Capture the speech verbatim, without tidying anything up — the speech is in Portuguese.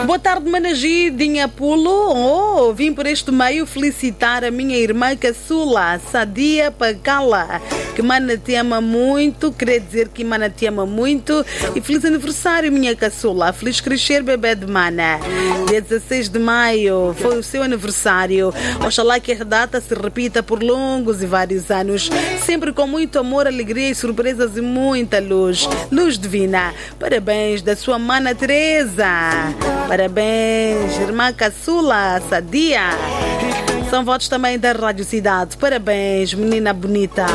Boa tarde, Managidinha Pulo. Oh, vim por este meio felicitar a minha irmã caçula, Sadia Pagala, que mana te ama muito, queria dizer que mana te ama muito. E feliz aniversário, minha caçula. Feliz crescer, bebê de mana. Dia dezesseis de maio foi o seu aniversário. Oxalá que a data se repita por longos e vários anos, sempre com muito amor, alegria e surpresas e muita luz. Luz divina. Parabéns da sua mana Teresa. Parabéns, irmã caçula, Sadia. São votos também da Rádio Cidade. Parabéns, menina bonita.